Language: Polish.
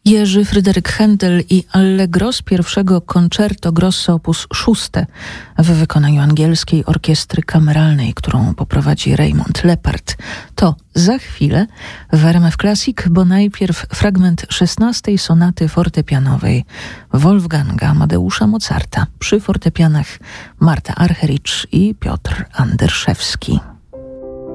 Jerzy Fryderyk Händel i Allegro z pierwszego Concerto Grosso op. 6 w wykonaniu angielskiej orkiestry kameralnej, którą poprowadzi Raymond Lepard. To za chwilę w RMF Classic, bo najpierw fragment 16. sonaty fortepianowej Wolfganga Amadeusza Mozarta przy fortepianach Marta Argerich i Piotr Anderszewski.